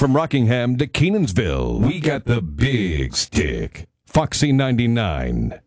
from Rockingham to Kenansville, we got the big stick. Foxy 99.